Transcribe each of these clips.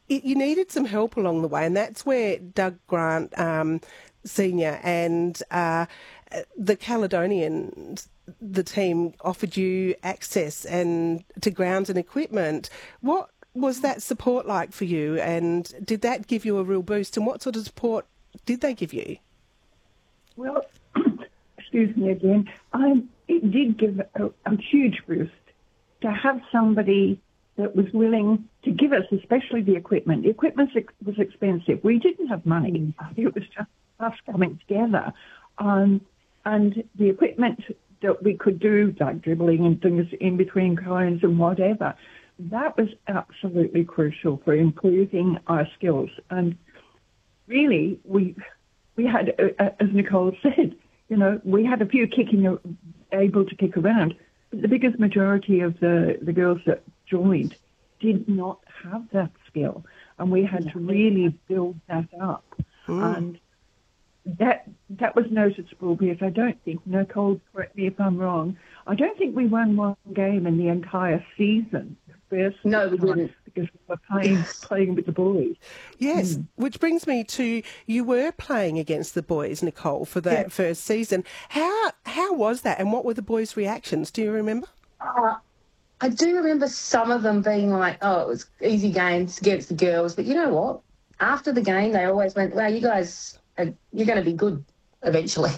you needed some help along the way, and that's where Doug Grant Senior and the Caledonians, the team, offered you access and to grounds and equipment. What was that support like for you, and did that give you a real boost? And what sort of support did they give you? Well, excuse me again. It did give a huge boost to have somebody that was willing to give us, especially the equipment. The equipment was expensive. We didn't have money. It was just us coming together. And the equipment that we could do, like dribbling and things in between cones and whatever, that was absolutely crucial for improving our skills. And really, we had, as Nicole said, we had a few able to kick around, but the biggest majority of the girls that joined did not have that skill, and we had to really build that up. And that was noticeable because I don't think, Nicole, correct me if I'm wrong, I don't think we won one game in the entire season. No, we didn't. Because we were playing with the boys. Yes, which brings me to, you were playing against the boys, Nicole, for that first season. How was that, and what were the boys' reactions? Do you remember? I do remember some of them being like, oh, it was easy games against the girls. But you know what? After the game, they always went, well, you guys, you're going to be good eventually.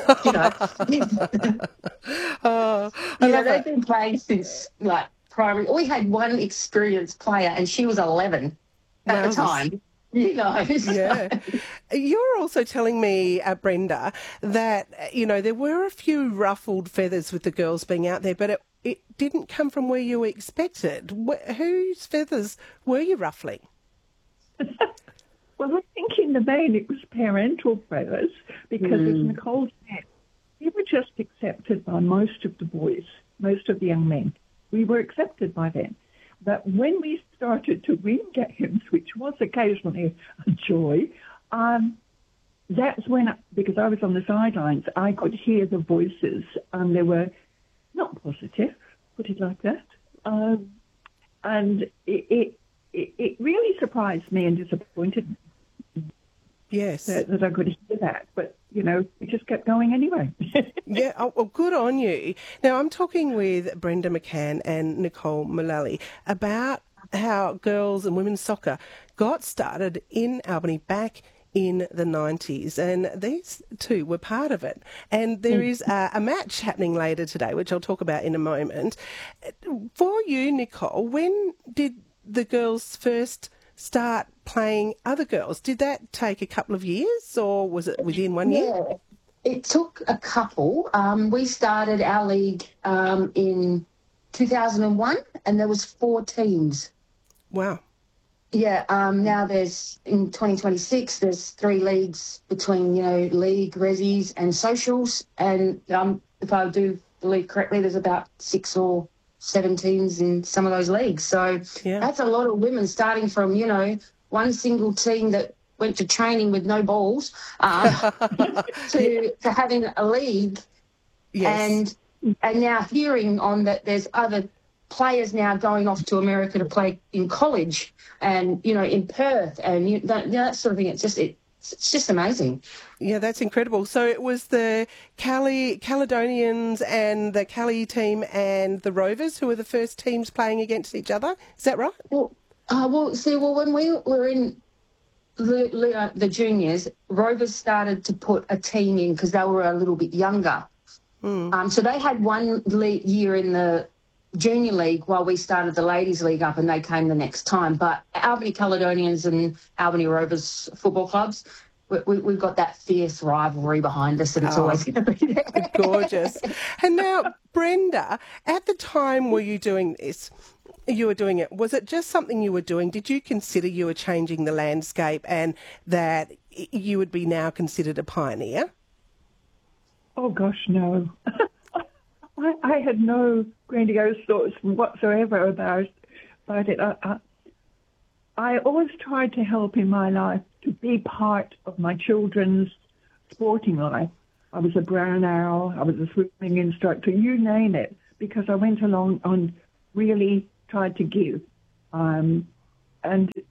They've been playing since, primary. We had one experienced player, and she was 11 at the time. Yeah. You're also telling me, Brenda, that, there were a few ruffled feathers with the girls being out there, but it didn't come from where you expected. Whose feathers were you ruffling? Well, I think in the main it was parental feathers because, as Nicole said, we were just accepted by most of the boys, most of the young men. We were accepted by them. But when we started to win games, which was occasionally a joy, that's when, because I was on the sidelines, I could hear the voices, and they were not positive, put it like that. And it really surprised me and disappointed me. Yes. That I could hear that. But, we just kept going anyway. Yeah, well, good on you. Now, I'm talking with Brenda McCann and Nicole Mullally about how girls and women's soccer got started in Albany back in the 90s, and these two were part of it. And there is a match happening later today, which I'll talk about in a moment. For you, Nicole, when did the girls first start playing other girls? Did that take a couple of years, or was it within 1 year? Yeah, it took a couple. We started our league in 2001, and there was 4 teams. Wow. Yeah, now there's, in 2026, there's 3 leagues between, league, resis and socials. And if I do believe correctly, there's about 6 or 7 teams in some of those leagues. So that's a lot of women starting from, one single team that went to training with no balls to having a league. Yes. And now hearing on that there's other players now going off to America to play in college and, in Perth and that sort of thing. It's just amazing. Yeah, that's incredible. So it was the Caledonians and the Cali team and the Rovers who were the first teams playing against each other. Is that right? Well, when we were in the juniors, Rovers started to put a team in because they were a little bit younger. So they had 1 year in the junior league while we started the ladies league up, and they came the next time. But Albany Caledonians and Albany Rovers football clubs, we've got that fierce rivalry behind us, and it's always going to be there. Gorgeous. And now, Brenda, at the time were you doing this? You were doing it. Was it just something you were doing? Did you consider you were changing the landscape and that you would be now considered a pioneer? Oh, gosh, no. I had no grandiose thoughts whatsoever about it. I always tried to help in my life to be part of my children's sporting life. I was a brown owl, I was a swimming instructor, you name it, because I went along and really tried to give. And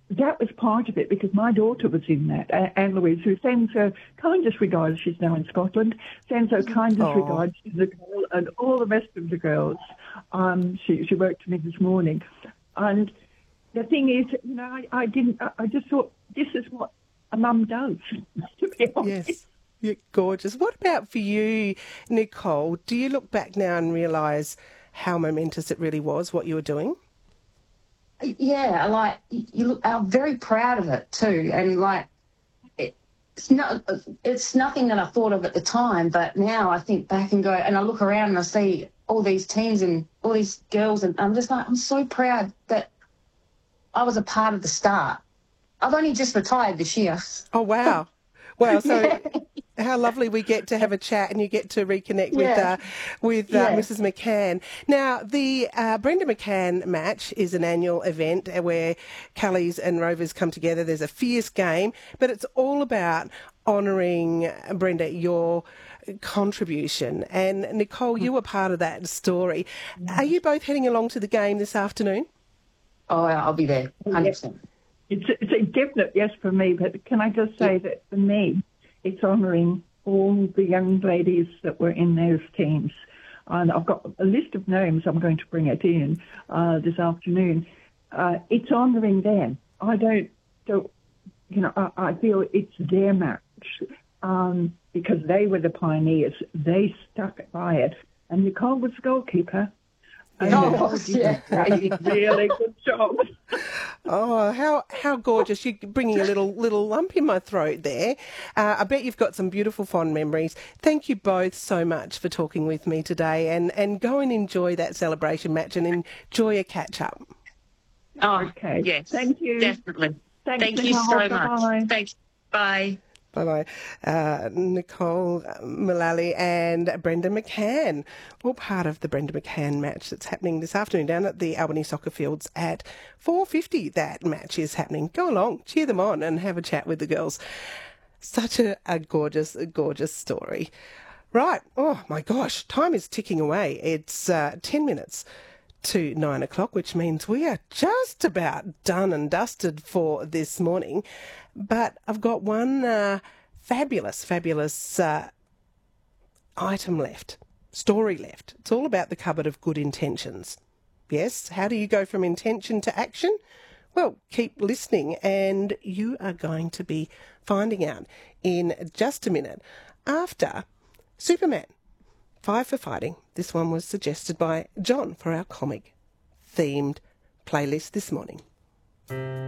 that was part of it because my daughter was in that, Anne Louise, who sends her kindest regards. She's now in Scotland. Sends her kindest regards to Nicole and all the rest of the girls. She wrote to me this morning, and the thing is, you know, I just thought this is what a mum does. To be honest. Yes. You're gorgeous. What about for you, Nicole? Do you look back now and realise how momentous it really was, what you were doing? Yeah, like I'm very proud of it too, and like it's nothing that I thought of at the time, but now I think back and go, and I look around and I see all these teams and all these girls, and I'm just like, I'm so proud that I was a part of the start. I've only just retired this year. Oh wow! Wow, so how lovely we get to have a chat and you get to reconnect with Mrs. McCann. Now, the Brenda McCann match is an annual event where Callies and Rovers come together. There's a fierce game, but it's all about honouring, Brenda, your contribution. And Nicole, you were part of that story. Are you both heading along to the game this afternoon? Oh, I'll be there, 100%. It's a definite yes for me, but can I just say that for me, it's honouring all the young ladies that were in those teams. And I've got a list of names. I'm going to bring it in this afternoon. It's honouring them. I feel it's their match because they were the pioneers. They stuck by it. And Nicole was the goalkeeper. Really good job. Oh, how gorgeous. You're bringing a little lump in my throat there. I bet you've got some beautiful fond memories. Thank you both so much for talking with me today, and go and enjoy that celebration match and enjoy a catch-up. Oh, okay. Yes. Thank you. Definitely. Thanks, Thank you so much. Thanks. Bye. Bye-bye. Nicole Mullally and Brenda McCann, all part of the Brenda McCann match that's happening this afternoon down at the Albany Soccer Fields at 4:50. That match is happening. Go along, cheer them on and have a chat with the girls. Such a gorgeous story. Right. Oh, my gosh. Time is ticking away. It's 10 minutes to 9 o'clock, which means we are just about done and dusted for this morning. But I've got one fabulous item left, story left. It's all about the cupboard of good intentions. Yes, how do you go from intention to action? Well, keep listening and you are going to be finding out in just a minute after Superman. 5 for Fighting. This one was suggested by John for our comic-themed playlist this morning.